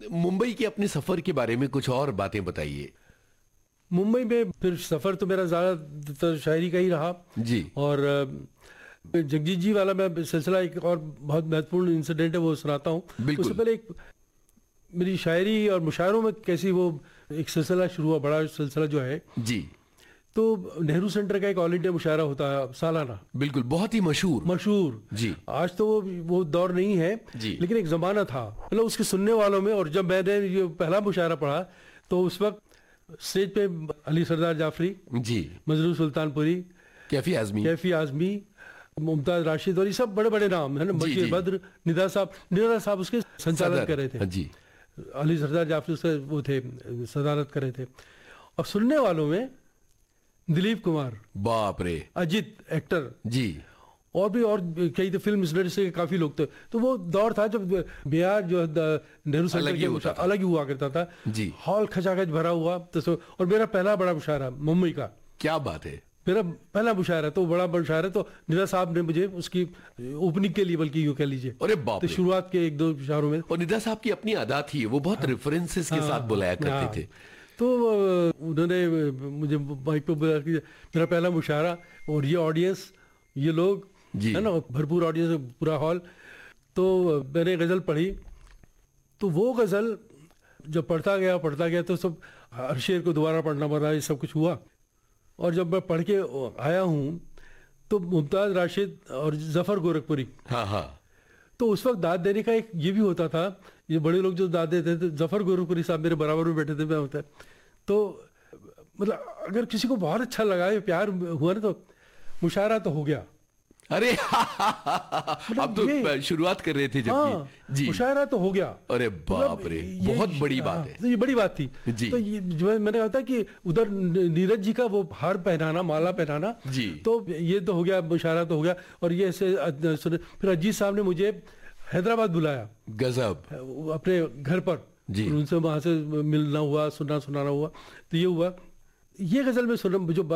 मुंबई के अपने सफर के बारे में कुछ और बातें बताइए। मुंबई में फिर सफ़र तो मेरा ज़्यादातर शायरी का ही रहा। जी। और जगजीत जी वाला मैं सिलसिला एक और बहुत महत्वपूर्ण इंसिडेंट है वो सुनाता हूँ। बिल्कुल। उससे पहले एक मेरी शायरी और मुशायरों में कैसी वो एक सिलसिला शुरू हुआ, बड़ा सिलसिला जो है। जी। तो नेहरू सेंटर का एक ऑल इंडिया मुशायरा होता है सालाना, बिल्कुल, बहुत ही मशहूर। मशहूर। जी। आज तो वो दौर नहीं है जी। लेकिन एक ज़माना था मतलब उसके सुनने वालों में। और जब मैंने ये पहला मुशायरा पढ़ा तो उस वक्त स्टेज पे अली सरदार जाफरी जी, मजरू सुल्तानपुरी, कैफी आजमी, मुमताज राशिद और ये सब बड़े बड़े नाम है ना, जी, बशीर जी। बद्र, निदा साहब उसके संचालन कर रहे थे। जी। अली सरदार जाफरी उसके वो थे, सदारत कर रहे थे। और सुनने वालों में दिलीप कुमार, बाप रे, अजित एक्टर, जी, और कई तो फिल्म इंडस्ट्री के काफी लोग थे। तो वो दौर था जब बिहार जो नेहरू सेंटर के अलग ही हुआ करता था। जी। हॉल खचाखच भरा हुआ। तो और मेरा पहला बड़ा मुशायरा मुंबई का, क्या बात है, मेरा पहला मुशायरा, तो बड़ा मुशायरा। तो निदा साहब ने मुझे उसकी ओपनिंग के लिए, बल्कि यूं कह लीजिए, अरे बाप तो रे। शुरुआत के एक दो मुशायरों में। और निदा साहब की अपनी अदा थी, वो बहुत रेफरेंसेस के साथ बुलाया करते थे। तो उन्होंने मुझे माइक पे बुलाया कि मेरा पहला मुशायरा और ये ऑडियंस, ये लोग जी। है ना, भरपूर ऑडियंस, पूरा हॉल। तो मैंने गज़ल पढ़ी। तो वो गज़ल जब पढ़ता गया तो सब हर शेर को दोबारा पढ़ना पड़ा, ये सब कुछ हुआ। और जब मैं पढ़ के आया हूँ तो मुमताज़ राशिद और ज़फ़र गोरखपुरी, हाँ हाँ, तो उस वक्त दाद देने का एक ये भी होता था। ये बड़े लोग जो दाद देते थे, ज़फ़र गोरखपुरी साहब मेरे बराबर में बैठे थे, मैं होता है। तो मतलब अगर किसी को बहुत अच्छा लगा, प्यार हुआ ना, तो मुशायरा तो हो गया। अरे अब तो शुरुआत कर रहे थे जब। हाँ, जी, मुशायरा तो हो गया। अरे बाप रे, बहुत बड़ी बात है। तो ये बड़ी बात थी जी। तो ये जो मैंने कहा था कि उधर नीरज जी का वो हार पहनाना, माला पहनाना, जी, तो ये तो हो गया, मुशायरा तो हो गया। और ये ऐसे फिर अजीत साहब ने मुझे हैदराबाद बुलाया, गजब, अपने घर पर जी। उनसे वहां से मिलना हुआ, सुनाना हुआ। तो ये हुआ, ये गजल में सुना जो